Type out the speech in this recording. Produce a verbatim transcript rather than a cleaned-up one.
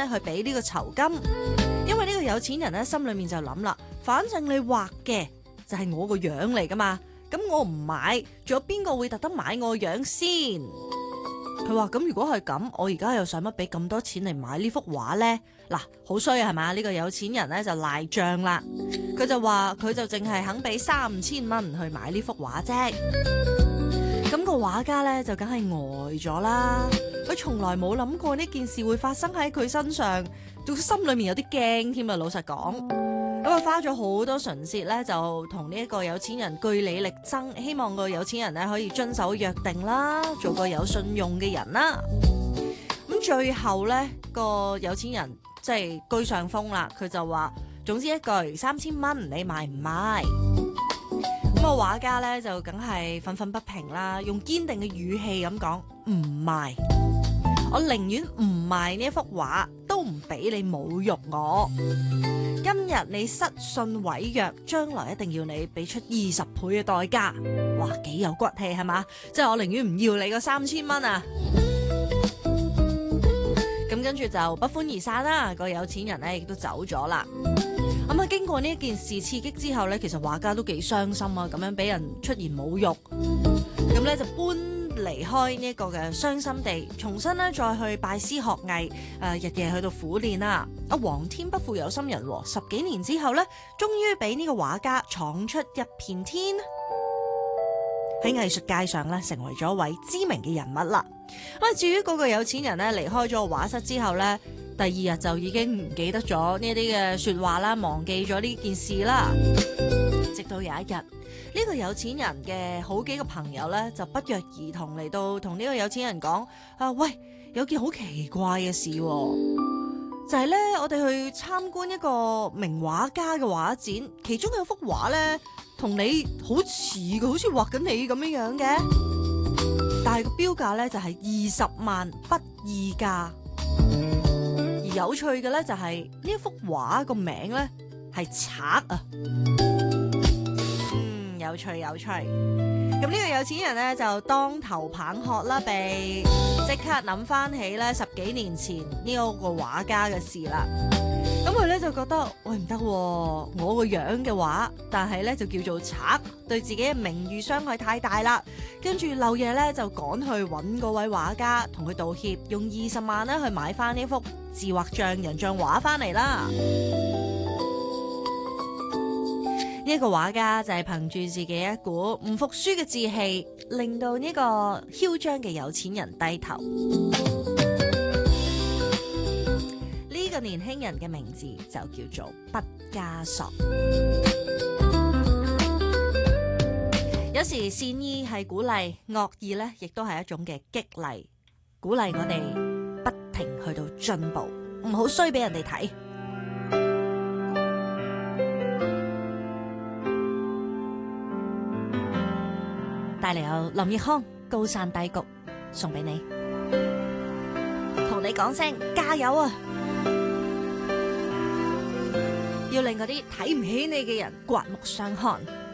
咧去俾呢個酬金，因為呢個有錢人咧心裏面就諗啦，反正你畫嘅就係我個樣嚟噶嘛，咁我唔買，仲有邊個會特登買我個樣先？佢話咁如果係咁，我而家又使乜俾咁多錢嚟買呢幅畫呢？嗱，好衰係嘛？呢個有錢人咧就賴賬啦，佢就話佢就淨係肯俾三千蚊去買呢幅畫啫。咁個畫家咧就梗係呆咗啦，佢從來冇諗過呢件事會發生喺佢身上，到心裏面有啲驚添啊！老實講，咁啊花咗好多唇舌咧，就同呢一個有錢人據理力爭，希望個有錢人咧可以遵守約定啦，做個有信用嘅人啦。咁最後咧個有錢人即係居上風啦，佢就話總之一句三千蚊，你買唔買？咁個畫家咧就梗係憤憤不平啦，用堅定嘅語氣咁講唔賣，我寧願唔賣呢一幅畫，都唔俾你侮辱我。今日你失信毀約，將來一定要你俾出二十倍嘅代價。哇，幾有骨氣係嘛？即係我寧願唔要你個三千蚊啊！咁跟住就不歡而散啦，個有錢人咧亦都走咗啦。咁啊，經過呢一件事刺激之後咧，其實畫家都幾傷心啊，咁樣俾人出言侮辱，咁咧就搬離開呢一個嘅傷心地，重新咧再去拜師學藝，誒、呃、日夜去到苦練啦。啊，皇天不負有心人，十幾年之後咧，終於俾呢個畫家闖出一片天，喺藝術界上咧成為咗一位知名嘅人物啦。咁啊，至於嗰個有錢人咧離開咗個畫室之後咧，第二日就已經唔記得咗呢啲嘅說話啦，忘記咗呢件事啦。直到有一日，呢個有錢人嘅好幾個朋友咧就不約而同嚟到同呢個有錢人講：啊，喂，有件好奇怪嘅事，就係咧我哋去參觀一個名畫家嘅畫展，其中有幅畫咧同你好似嘅，好似畫緊你咁樣樣嘅，但係個標價咧就係二十萬不二價。而有趣嘅咧就係呢一幅畫個名咧係賊啊，嗯，有趣有趣。咁呢個有錢人咧就當頭棒喝啦，被即刻諗翻起咧十幾年前呢一個畫家嘅事啦。咁佢咧就覺得喂，唔得，我個樣嘅畫，但係咧就叫做賊，對自己嘅名譽傷害太大啦。跟住漏夜咧就趕去揾嗰位畫家，同佢道歉，用二十萬咧去買翻呢幅自畫像人像畫翻嚟啦。呢一個畫家就係憑住自己一股唔服輸嘅志氣，令到呢個囂張嘅有錢人低頭。呢個年輕人嘅名字就叫做畢加索。有時善意係鼓勵，惡意咧亦都係一種嘅激勵，鼓勵我哋不停去到進步，唔好衰俾人哋睇。帶嚟有林奕匡《高山低谷》送俾你，同你講聲加油啊！要令嗰啲睇唔起你嘅人刮目相看。